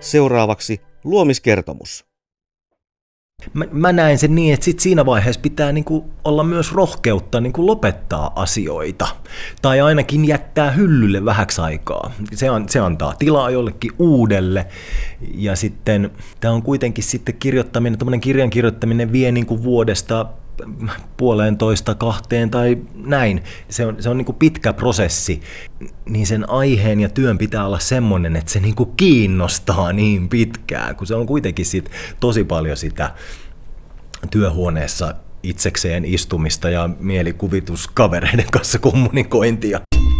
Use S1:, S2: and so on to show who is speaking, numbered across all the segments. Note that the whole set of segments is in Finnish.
S1: Seuraavaksi luomiskertomus.
S2: Mä näen sen niin, että sit siinä vaiheessa pitää niinku olla myös rohkeutta niinku lopettaa asioita. Tai ainakin jättää hyllylle vähäksi aikaa. Se antaa tilaa jollekin uudelle. Ja sitten tämä on kuitenkin sitten kirjoittaminen, tämmöinen kirjan kirjoittaminen vie niinku vuodesta 1,5, 2 tai näin. Se on niinku pitkä prosessi. Niin sen aiheen ja työn pitää olla semmoinen, että se niinku kiinnostaa niin pitkään, kun se on kuitenkin sit tosi paljon sitä työhuoneessa itsekseen istumista ja mielikuvituskavereiden kanssa kommunikointia.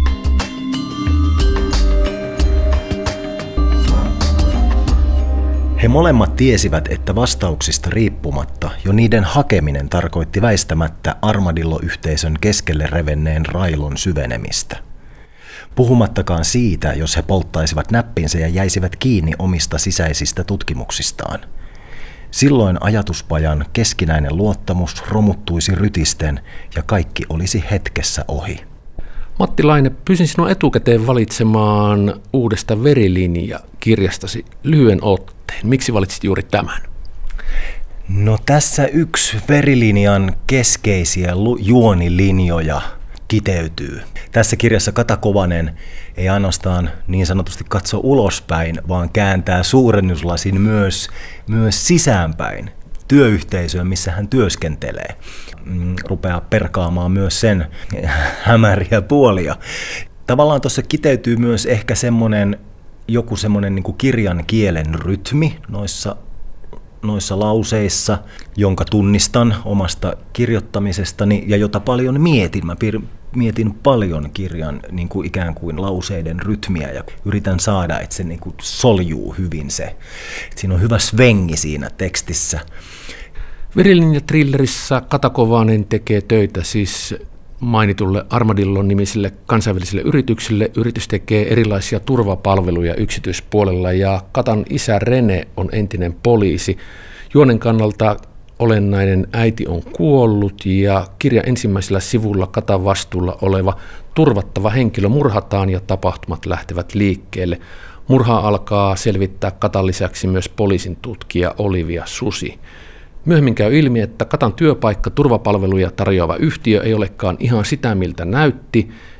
S2: He molemmat tiesivät, että vastauksista riippumatta jo niiden hakeminen tarkoitti väistämättä armadillo-yhteisön keskelle revenneen railon syvenemistä. Puhumattakaan siitä, jos he polttaisivat näppinsä ja jäisivät kiinni omista sisäisistä tutkimuksistaan. Silloin ajatuspajan keskinäinen luottamus romuttuisi rytisten ja kaikki olisi hetkessä ohi.
S3: Matti Laine, pyysin sinua etukäteen valitsemaan uudesta Verilinja-kirjastasi lyhyen otteen. Miksi valitsit juuri tämän?
S2: No tässä yksi Verilinjan keskeisiä juonilinjoja kiteytyy. Tässä kirjassa Kata Kovanen ei ainoastaan niin sanotusti katso ulospäin, vaan kääntää suurennuslasin myös sisäänpäin työyhteisöön, missä hän työskentelee. Rupeaa perkaamaan myös sen hämäriä puolia. Tavallaan tuossa kiteytyy myös ehkä joku semmoinen niin kuin kirjan kielen rytmi noissa lauseissa, jonka tunnistan omasta kirjoittamisestani ja jota paljon mietin. Mä mietin paljon kirjan niin kuin ikään kuin lauseiden rytmiä ja yritän saada, että se niin kuin soljuu hyvin se. Että siinä on hyvä svengi siinä tekstissä.
S3: Verilinja-thrillerissä Kata Kovanen tekee töitä siis mainitulle Armadillon nimisille kansainvälisille yrityksille. Yritys tekee erilaisia turvapalveluja yksityispuolella ja Katan isä Rene on entinen poliisi. Juonen kannalta olennainen äiti on kuollut ja kirjan ensimmäisellä sivulla Katan vastuulla oleva turvattava henkilö murhataan ja tapahtumat lähtevät liikkeelle. Murhaa alkaa selvittää Katan lisäksi myös poliisin tutkija Olivia Susi. Myöhemmin käy ilmi, että Katan työpaikka turvapalveluja tarjoava yhtiö ei olekaan ihan sitä, miltä näytti.